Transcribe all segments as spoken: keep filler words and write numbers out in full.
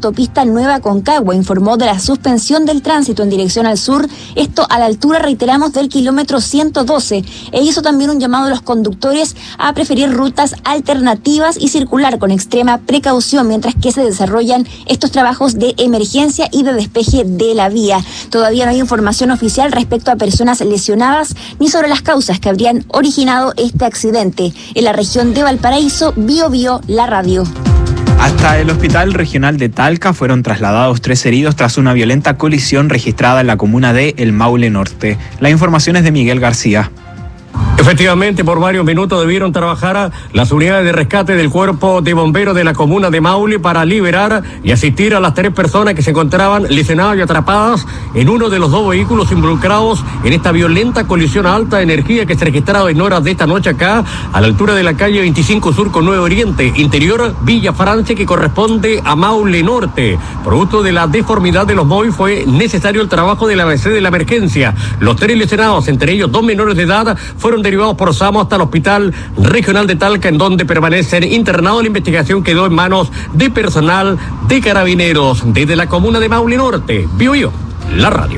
autopista Nueva Concagua informó de la suspensión del tránsito en dirección al sur, esto a la altura, reiteramos, del kilómetro ciento doce, e hizo también un llamado a los conductores a preferir rutas alternativas y circular con extrema precaución mientras que se desarrollan estos trabajos de emergencia y de despeje de la vía. Todavía no hay información oficial respecto a personas lesionadas ni sobre las causas que habrían originado este accidente. En la región de Valparaíso, Bio Bio, la radio. Hasta el Hospital Regional de Talca fueron trasladados tres heridos tras una violenta colisión registrada en la comuna de El Maule Norte. La información es de Miguel García. Efectivamente, por varios minutos debieron trabajar las unidades de rescate del cuerpo de bomberos de la comuna de Maule para liberar y asistir a las tres personas que se encontraban lesionadas y atrapadas en uno de los dos vehículos involucrados en esta violenta colisión a alta energía que se registraba en horas de esta noche acá, a la altura de la calle veinticinco Sur con nueve Oriente, interior Villa Francia, que corresponde a Maule Norte. Producto de la deformidad de los móviles fue necesario el trabajo de la A B C de la emergencia. Los tres lesionados, entre ellos dos menores de edad, fueron derivados por SAMO hasta el Hospital Regional de Talca, en donde permanecen internados. La investigación quedó en manos de personal de Carabineros. Desde la comuna de Maule Norte, Bio Bio, la radio.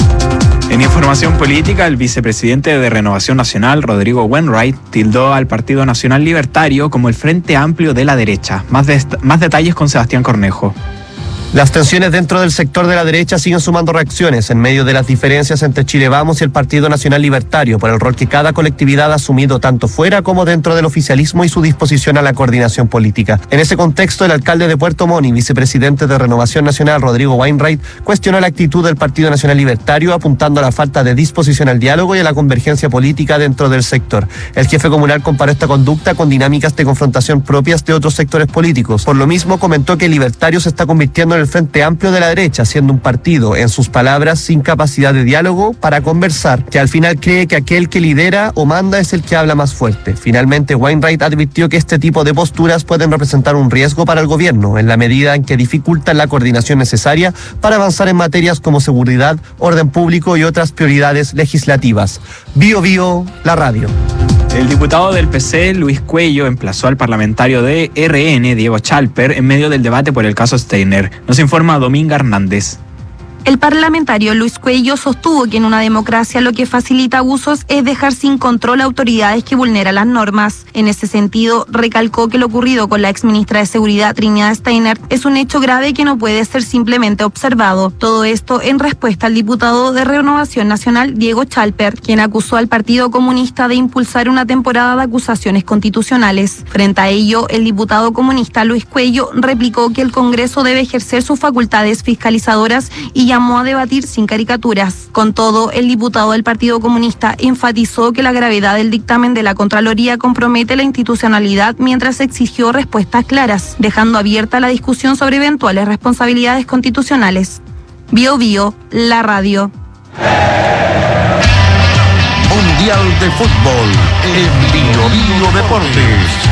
En información política, el vicepresidente de Renovación Nacional, Rodrigo Wainwright, tildó al Partido Nacional Libertario como el Frente Amplio de la derecha. Más, de, más detalles con Sebastián Cornejo. Las tensiones dentro del sector de la derecha siguen sumando reacciones en medio de las diferencias entre Chile Vamos y el Partido Nacional Libertario por el rol que cada colectividad ha asumido tanto fuera como dentro del oficialismo y su disposición a la coordinación política. En ese contexto, el alcalde de Puerto Montt y vicepresidente de Renovación Nacional, Rodrigo Wainwright, cuestionó la actitud del Partido Nacional Libertario, apuntando a la falta de disposición al diálogo y a la convergencia política dentro del sector. El jefe comunal comparó esta conducta con dinámicas de confrontación propias de otros sectores políticos. Por lo mismo, comentó que el Libertario se está convirtiendo en el Frente Amplio de la derecha, siendo un partido, en sus palabras, sin capacidad de diálogo para conversar, que al final cree que aquel que lidera o manda es el que habla más fuerte. Finalmente, Wainwright advirtió que este tipo de posturas pueden representar un riesgo para el gobierno, en la medida en que dificultan la coordinación necesaria para avanzar en materias como seguridad, orden público y otras prioridades legislativas. Bio Bio, la radio. El diputado del P C, Luis Cuello, emplazó al parlamentario de R N, Diego Chalper, en medio del debate por el caso Steiner. Nos informa Dominga Hernández. El parlamentario Luis Cuello sostuvo que en una democracia lo que facilita abusos es dejar sin control a autoridades que vulneran las normas. En ese sentido, recalcó que lo ocurrido con la exministra de Seguridad Trinidad Steiner es un hecho grave que no puede ser simplemente observado. Todo esto en respuesta al diputado de Renovación Nacional, Diego Chalper, quien acusó al Partido Comunista de impulsar una temporada de acusaciones constitucionales. Frente a ello, el diputado comunista Luis Cuello replicó que el Congreso debe ejercer sus facultades fiscalizadoras y llamó a debatir sin caricaturas. Con todo, el diputado del Partido Comunista enfatizó que la gravedad del dictamen de la Contraloría compromete la institucionalidad mientras exigió respuestas claras, dejando abierta la discusión sobre eventuales responsabilidades constitucionales. Bio Bio, la radio. Mundial de Fútbol en Bio Bio Deportes.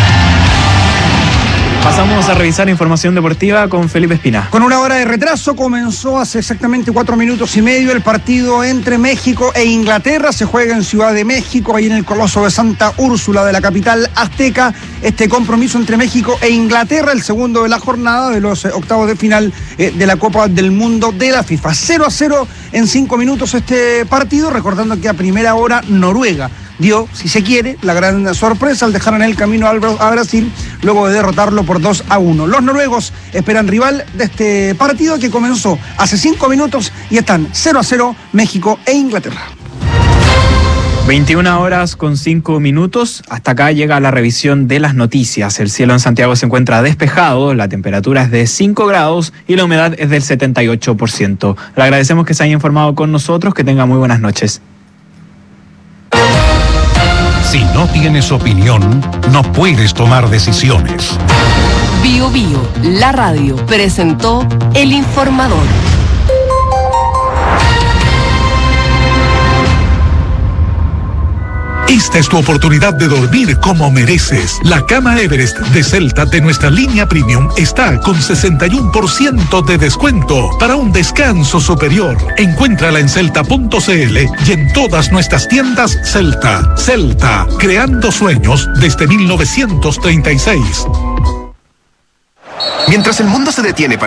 Pasamos a revisar información deportiva con Felipe Espina. Con una hora de retraso comenzó hace exactamente cuatro minutos y medio el partido entre México e Inglaterra. Se juega en Ciudad de México, ahí en el Coloso de Santa Úrsula de la capital azteca. Este compromiso entre México e Inglaterra, el segundo de la jornada de los octavos de final eh, de la Copa del Mundo de la FIFA. cero a cero en cinco minutos este partido, recordando que a primera hora Noruega dio, si se quiere, la gran sorpresa al dejar en el camino a Brasil luego de derrotarlo por dos a uno. Los noruegos esperan rival de este partido que comenzó hace cinco minutos y están cero a cero México e Inglaterra. veintiuna horas con cinco minutos. Hasta acá llega la revisión de las noticias. El cielo en Santiago se encuentra despejado, la temperatura es de cinco grados y la humedad es del setenta y ocho por ciento. Le agradecemos que se haya informado con nosotros, que tenga muy buenas noches. Si no tienes opinión, no puedes tomar decisiones. Bio Bio, la radio, presentó El Informador. Esta es tu oportunidad de dormir como mereces. La cama Everest de Celta de nuestra línea Premium está con sesenta y uno por ciento de descuento para un descanso superior. Encuéntrala en celta punto c l y en todas nuestras tiendas Celta. Celta, creando sueños desde mil novecientos treinta y seis. Mientras el mundo se detiene para